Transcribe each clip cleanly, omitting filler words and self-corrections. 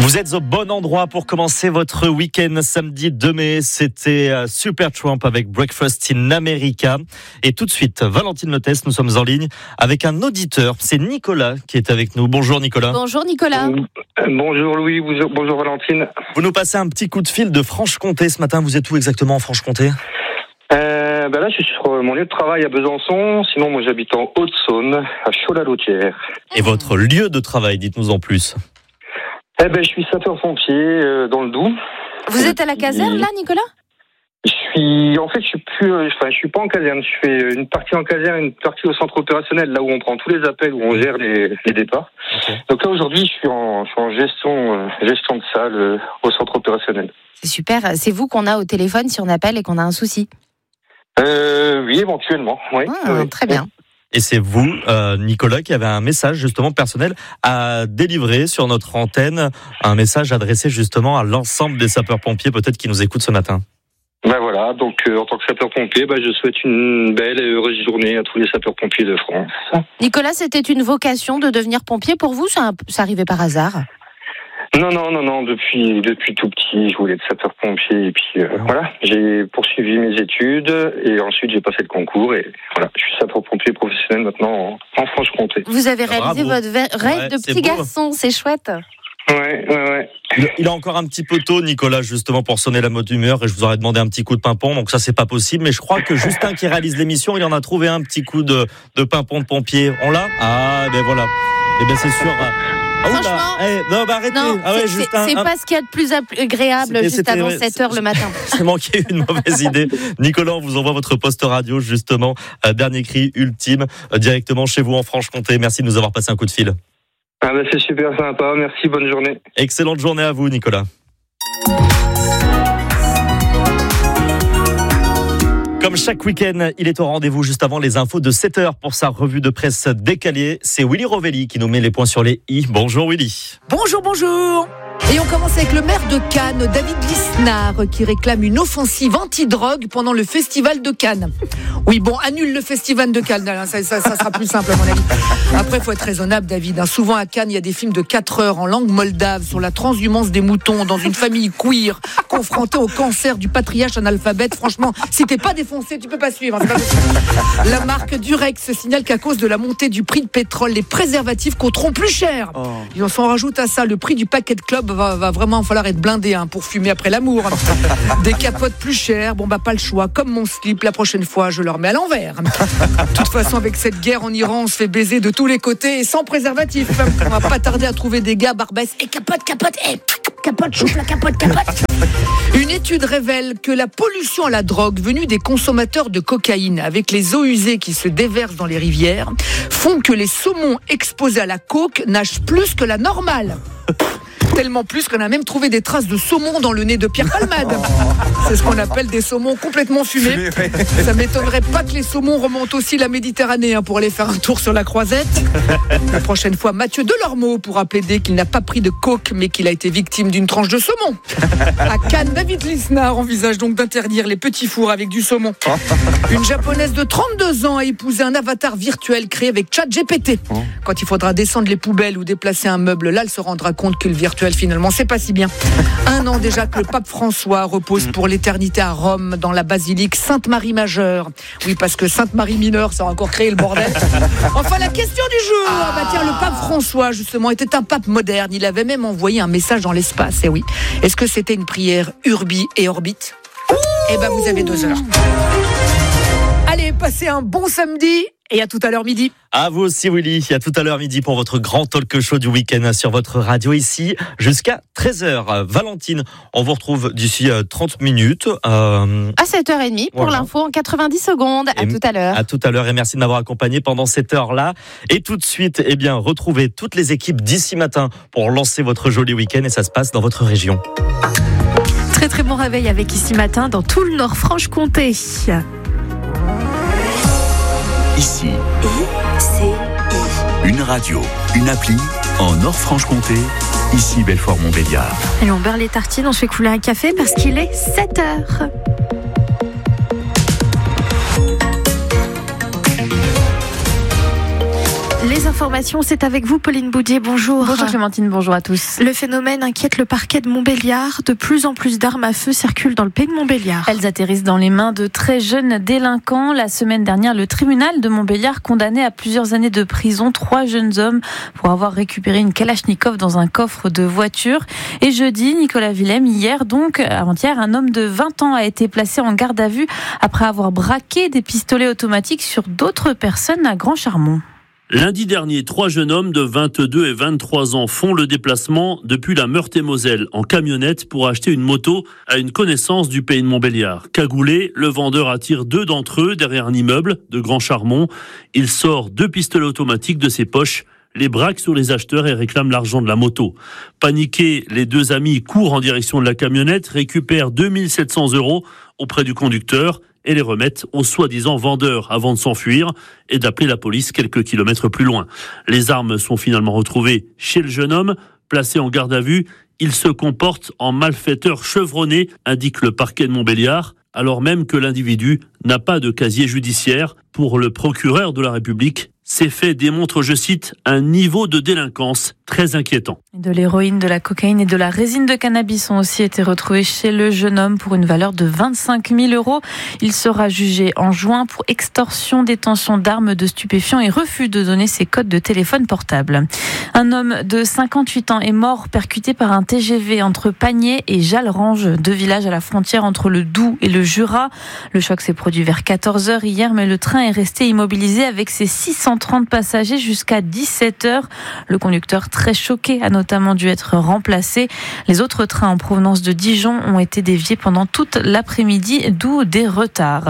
Vous êtes au bon endroit pour commencer votre week-end samedi 2 mai. C'était Supertramp avec Breakfast in America. Et tout de suite, Valentine Lotès, nous sommes en ligne avec un auditeur. C'est Nicolas qui est avec nous. Bonjour Nicolas. Bonjour Nicolas. Bonjour Louis, bonjour Valentine. Vous nous passez un petit coup de fil de Franche-Comté ce matin. Vous êtes où exactement en Franche-Comté ? Là, je suis sur mon lieu de travail à Besançon. Sinon, moi, j'habite en Haute-Saône, à Cholat-Lautière. Et votre lieu de travail, dites-nous en plus. Je suis sapeur-pompier dans le Doubs. Vous êtes à la caserne là, Nicolas ? Je suis pas en caserne. Je fais une partie en caserne, une partie au centre opérationnel, là où on prend tous les appels, où on gère les départs. Okay. Donc là, aujourd'hui, je suis en gestion de salle au centre opérationnel. C'est super. C'est vous qu'on a au téléphone si on appelle et qu'on a un souci. Oui, éventuellement. Oui. Très bien. Et c'est vous, Nicolas, qui avez un message justement personnel à délivrer sur notre antenne, un message adressé justement à l'ensemble des sapeurs-pompiers peut-être qui nous écoutent ce matin. Voilà, donc en tant que sapeur-pompier, je souhaite une belle et heureuse journée à tous les sapeurs-pompiers de France. Nicolas, c'était une vocation de devenir pompier pour vous ? Ça arrivait par hasard ? Non. Depuis tout petit, je voulais être sapeur-pompier et puis voilà, j'ai poursuivi mes études et ensuite j'ai passé le concours et voilà, je suis sapeur-pompier professionnel maintenant en Franche-Comté. Vous avez réalisé votre rêve de petit garçon, c'est chouette. Ouais. Il est encore un petit peu tôt, Nicolas, justement, pour sonner la mode d'humeur et je vous aurais demandé un petit coup de pimpon, donc ça c'est pas possible, mais je crois que Justin qui réalise l'émission, il en a trouvé un petit coup de pimpon de pompier. On l'a ? Ah, ben voilà. Eh bien c'est sûr. Franchement, arrêtez. C'est pas ce qu'il y a de plus agréable juste avant 7h le matin. C'est manqué une mauvaise idée. Nicolas, on vous envoie votre poste radio, justement, dernier cri ultime, directement chez vous en Franche-Comté. Merci de nous avoir passé un coup de fil. C'est super sympa, merci, bonne journée. Excellente journée à vous, Nicolas. Comme chaque week-end, il est au rendez-vous juste avant les infos de 7h pour sa revue de presse décalée. C'est Willy Rovelli qui nous met les points sur les i. Bonjour Willy. Bonjour. Et on commence avec le maire de Cannes, David Lisnard, qui réclame une offensive anti-drogue pendant le festival de Cannes. Oui, annule le festival de Cannes, ça sera plus simple à mon avis. Après, il faut être raisonnable, David. Souvent à Cannes, il y a des films de 4 heures en langue moldave sur la transhumance des moutons dans une famille queer confrontée au cancer du patriarche analphabète. Franchement, si t'es pas défoncé, tu peux pas suivre. La marque Durex signale qu'à cause de la montée du prix de pétrole, les préservatifs coûteront plus cher. Et on s'en rajoute à ça, le prix du paquet de club va vraiment falloir être blindé pour fumer après l'amour. Des capotes plus chères, pas le choix. Comme mon slip, la prochaine fois, je le remets à l'envers. De toute façon, avec cette guerre en Iran, on se fait baiser de tous les côtés et sans préservatif. On va pas tarder à trouver des gars barbesses. Et capote, choufle la capote. Une étude révèle que la pollution à la drogue venue des consommateurs de cocaïne avec les eaux usées qui se déversent dans les rivières font que les saumons exposés à la coke nagent plus que la normale. Tellement plus qu'on a même trouvé des traces de saumon dans le nez de Pierre Palmade. C'est ce qu'on appelle des saumons complètement fumés. Ça m'étonnerait pas que les saumons remontent aussi la Méditerranée pour aller faire un tour sur la Croisette. La prochaine fois, Mathieu Delormeau pourra plaider qu'il n'a pas pris de coke, mais qu'il a été victime d'une tranche de saumon. À Cannes, David Lisnard envisage donc d'interdire les petits fours avec du saumon. Une japonaise de 32 ans a épousé un avatar virtuel créé avec ChatGPT. Quand il faudra descendre les poubelles ou déplacer un meuble, là, elle se rendra compte que le virtuel, finalement, c'est pas si bien. 1 an déjà que le pape François repose pour l'éternité à Rome, dans la basilique Sainte-Marie Majeure. Oui, parce que Sainte-Marie Mineure, ça a encore créé le bordel. Enfin, la question du jour. Le pape François, justement, était un pape moderne. Il avait même envoyé un message dans l'espace. Et oui. Est-ce que c'était une prière Urbi et Orbit ? Vous avez 2 heures. Allez, passez un bon samedi. Et à tout à l'heure midi. À vous aussi Willy, à tout à l'heure midi pour votre grand talk show du week-end sur votre radio ici jusqu'à 13h. Valentine, on vous retrouve d'ici 30 minutes. À 7h30 pour l'info en 90 secondes. À tout à l'heure. À tout à l'heure et merci de m'avoir accompagné pendant cette heure-là. Et tout de suite, retrouvez toutes les équipes d'ici matin pour lancer votre joli week-end et ça se passe dans votre région. Très très bon réveil avec ici matin dans tout le Nord Franche-Comté. Ici, une radio, une appli en Nord-Franche-Comté. Ici, Belfort-Montbéliard. Allez, on beurre les tartines, on se fait couler un café parce qu'il est 7h. Les informations, c'est avec vous, Pauline Boudier. Bonjour. Bonjour Clémentine, bonjour à tous. Le phénomène inquiète le parquet de Montbéliard. De plus en plus d'armes à feu circulent dans le pays de Montbéliard. Elles atterrissent dans les mains de très jeunes délinquants. La semaine dernière, le tribunal de Montbéliard condamnait à plusieurs années de prison 3 jeunes hommes pour avoir récupéré une Kalachnikov dans un coffre de voiture. Et jeudi, Nicolas Willem, avant-hier, un homme de 20 ans a été placé en garde à vue après avoir braqué des pistolets automatiques sur d'autres personnes à Grand-Charmont. Lundi dernier, 3 jeunes hommes de 22 et 23 ans font le déplacement depuis la Meurthe-et-Moselle en camionnette pour acheter une moto à une connaissance du pays de Montbéliard. Cagoulé, le vendeur attire 2 d'entre eux derrière un immeuble de Grand-Charmont. Il sort 2 pistolets automatiques de ses poches, les braque sur les acheteurs et réclame l'argent de la moto. Paniqués, les 2 amis courent en direction de la camionnette, récupèrent 2700 € auprès du conducteur et les remettent au soi-disant vendeur avant de s'enfuir et d'appeler la police quelques kilomètres plus loin. Les armes sont finalement retrouvées chez le jeune homme, placé en garde à vue. Il se comporte en malfaiteur chevronné, indique le parquet de Montbéliard, alors même que l'individu n'a pas de casier judiciaire. Pour le procureur de la République, ces faits démontrent, je cite, un niveau de délinquance très inquiétant. De l'héroïne, de la cocaïne et de la résine de cannabis ont aussi été retrouvés chez le jeune homme pour une valeur de 25 000 €. Il sera jugé en juin pour extorsion, détention d'armes, de stupéfiants et refus de donner ses codes de téléphone portable. Un homme de 58 ans est mort percuté par un TGV entre Pagné et Jallerange, 2 villages à la frontière entre le Doubs et le Jura. Le choc s'est produit vers 14h hier, mais le train est resté immobilisé avec ses 630 passagers jusqu'à 17h. Le conducteur, très choqué, a notamment dû être remplacé. Les autres trains en provenance de Dijon ont été déviés pendant toute l'après-midi, d'où des retards.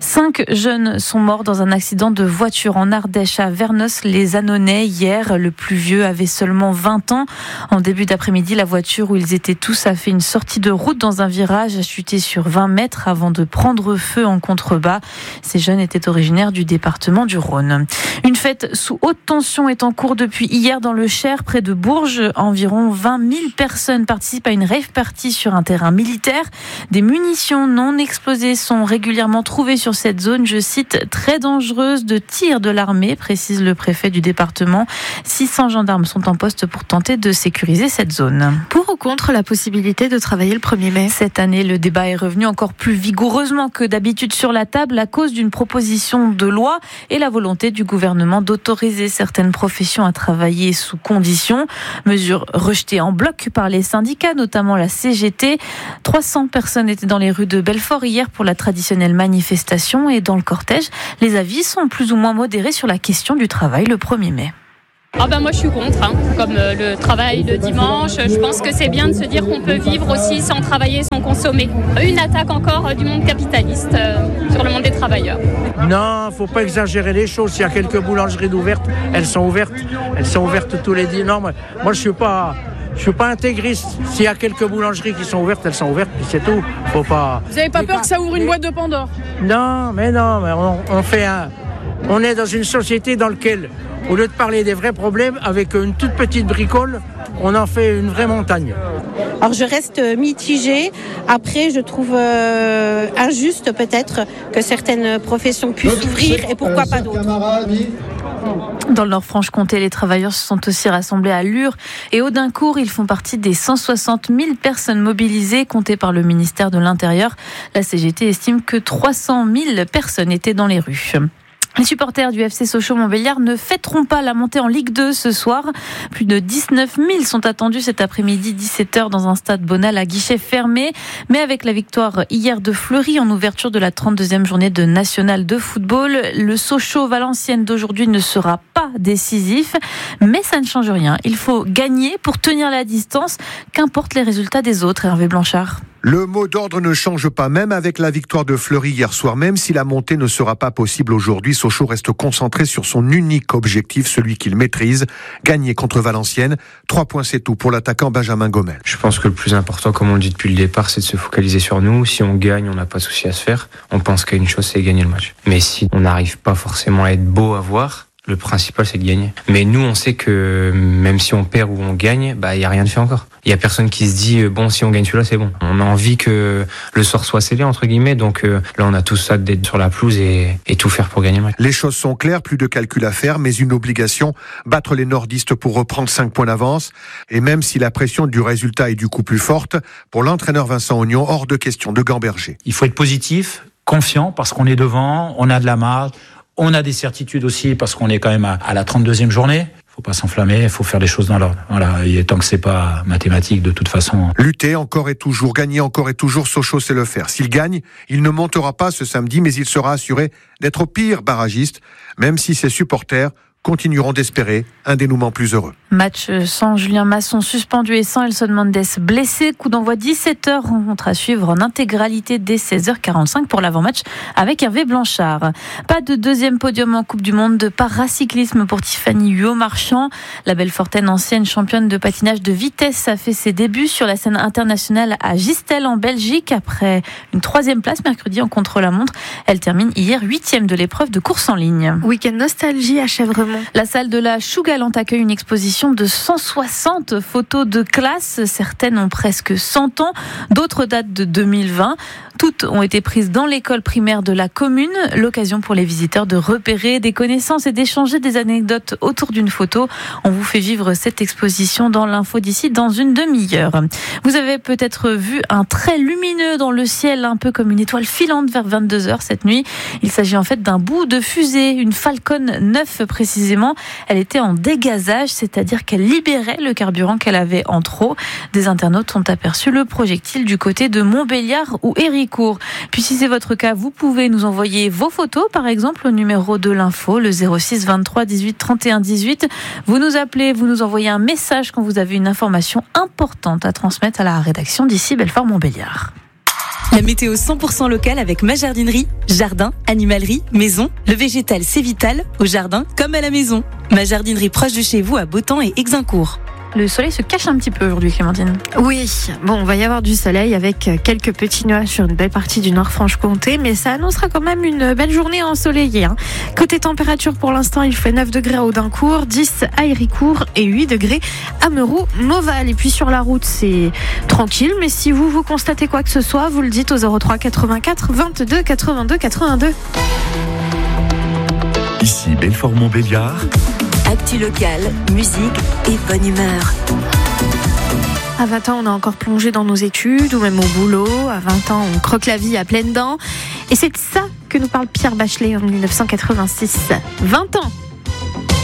5 jeunes sont morts dans un accident de voiture en Ardèche à Vernos-les-Annonais hier. Le plus vieux avait seulement 20 ans. En début d'après-midi, la voiture où ils étaient tous a fait une sortie de route dans un virage, a chuté sur 20 mètres avant de prendre feu en contrebas. Ces jeunes étaient originaires du département du Rhône. Une fête sous haute tension est en cours depuis hier dans le Cher, près de Bourges. Environ 20 000 personnes participent à une rave party sur un terrain militaire. Des munitions non explosées sont régulièrement trouvées sur cette zone, je cite, très dangereuse de tir de l'armée, précise le préfet du département. 600 gendarmes sont en poste pour tenter de sécuriser cette zone. Pour ou contre la possibilité de travailler le 1er mai ? Cette année, le débat est revenu encore plus vigoureusement que d'habitude sur la table à cause d'une proposition de loi et la volonté du gouvernement d'autoriser certaines professions à travailler sous conditions. Mesure rejetée en bloc par les syndicats, notamment la CGT. 300 personnes étaient dans les rues de Belfort hier pour la traditionnelle manifestation et dans le cortège, les avis sont plus ou moins modérés sur la question du travail le 1er mai. Moi je suis contre, comme le travail le dimanche. Je pense que c'est bien de se dire qu'on peut vivre aussi sans travailler, sans consommer. Une attaque encore du monde capitaliste sur le monde des travailleurs. Non, faut pas exagérer les choses. S'il y a quelques boulangeries d'ouvertes, elles sont ouvertes tous les dimanches. Non, moi je suis pas intégriste. S'il y a quelques boulangeries qui sont ouvertes, elles sont ouvertes, puis c'est tout. Faut pas. Vous n'avez pas peur que ça ouvre une boîte de Pandore ? Non, mais on est dans une société dans laquelle, au lieu de parler des vrais problèmes, avec une toute petite bricole, on en fait une vraie montagne. Alors je reste mitigée. Après, je trouve injuste peut-être que certaines professions puissent ouvrir et pourquoi pas d'autres. Dans le Nord-Franche-Comté, les travailleurs se sont aussi rassemblés à Lure et Audincourt. Ils font partie des 160 000 personnes mobilisées comptées par le ministère de l'Intérieur. La CGT estime que 300 000 personnes étaient dans les rues. Les supporters du FC Sochaux-Montbéliard ne fêteront pas la montée en Ligue 2 ce soir. Plus de 19 000 sont attendus cet après-midi, 17h, dans un stade Bonal à guichet fermé. Mais avec la victoire hier de Fleury en ouverture de la 32e journée de National de football, le Sochaux-Valenciennes d'aujourd'hui ne sera pas décisif. Mais ça ne change rien. Il faut gagner pour tenir la distance, qu'importent les résultats des autres. Hervé Blanchard. Le mot d'ordre ne change pas, même avec la victoire de Fleury hier soir. Même si la montée ne sera pas possible aujourd'hui, Sochaux reste concentré sur son unique objectif, celui qu'il maîtrise, gagner contre Valenciennes. 3 points, c'est tout pour l'attaquant Benjamin Gomel. Je pense que le plus important, comme on le dit depuis le départ, c'est de se focaliser sur nous. Si on gagne, on n'a pas de souci à se faire. On pense qu'à une chose, c'est gagner le match. Mais si on n'arrive pas forcément à être beau à voir, Le principal, c'est de gagner. Mais nous, on sait que même si on perd ou on gagne, il n'y a rien de fait encore. Il n'y a personne qui se dit, si on gagne celui-là, c'est bon. On a envie que le sort soit scellé, entre guillemets. Donc là, on a tous hâte d'être sur la pelouse et tout faire pour gagner le match. Les choses sont claires, plus de calcul à faire, mais une obligation, battre les nordistes pour reprendre 5 points d'avance. Et même si la pression du résultat est du coup plus forte, pour l'entraîneur Vincent Ognon, hors de question de Gamberger. Il faut être positif, confiant, parce qu'on est devant, on a de la marge. On a des certitudes aussi parce qu'on est quand même à la 32e journée. Il faut pas s'enflammer, il faut faire les choses dans l'ordre. Voilà, et tant que c'est pas mathématique de toute façon. Lutter encore et toujours, gagner encore et toujours, Sochaux sait le faire. S'il gagne, il ne montera pas ce samedi, mais il sera assuré d'être au pire barragiste, même si ses supporters continueront d'espérer un dénouement plus heureux. Match sans Julien Masson suspendu et sans Elson Mendes blessé. Coup d'envoi 17h. Rencontre à suivre en intégralité dès 16h45 pour l'avant-match avec Hervé Blanchard. Pas de deuxième podium en Coupe du Monde de paracyclisme pour Tiffany Huot-Marchand. La Belfortaine, ancienne championne de patinage de vitesse, a fait ses débuts sur la scène internationale à Gistel en Belgique après une 3e place mercredi en contre-la-montre. Elle termine hier 8e de l'épreuve de course en ligne. Week-end nostalgie à Chèvremont. La salle de la Chougalante accueille une exposition de 160 photos de classe. Certaines ont presque 100 ans, d'autres datent de 2020. Toutes ont été prises dans l'école primaire de la commune. L'occasion pour les visiteurs de repérer des connaissances et d'échanger des anecdotes autour d'une photo. On vous fait vivre cette exposition dans l'info d'ici dans une demi-heure. Vous avez peut-être vu un trait lumineux dans le ciel, un peu comme une étoile filante vers 22h cette nuit. Il s'agit en fait d'un bout de fusée, une Falcon 9 précisément. Elle était en dégazage, c'est-à-dire qu'elle libérait le carburant qu'elle avait en trop. Des internautes ont aperçu le projectile du côté de Montbéliard ou Héricourt. Puis si c'est votre cas, vous pouvez nous envoyer vos photos, par exemple au numéro de l'info, le 06 23 18 31 18. Vous nous appelez, vous nous envoyez un message quand vous avez une information importante à transmettre à la rédaction d'ici Belfort-Montbéliard. La météo 100% locale avec ma jardinerie. Jardin, animalerie, maison. Le végétal, c'est vital, au jardin comme à la maison. Ma jardinerie proche de chez vous à Beautemps et Exincourt. Le soleil se cache un petit peu aujourd'hui, Clémentine. Oui, on va y avoir du soleil avec quelques petits nuages sur une belle partie du Nord-Franche-Comté, mais ça annoncera quand même une belle journée ensoleillée. Côté température, pour l'instant, il fait 9 degrés à Audincourt, 10 à Héricourt et 8 degrés à Meroux-Moval. Et puis sur la route, c'est tranquille, mais si vous constatez quoi que ce soit, vous le dites au 03 84 22 82 82. Ici Belfort-Montbéliard. Actu locale, musique et bonne humeur. À 20 ans, on a encore plongé dans nos études ou même au boulot. À 20 ans, on croque la vie à pleines dents. Et c'est de ça que nous parle Pierre Bachelet en 1986. 20 ans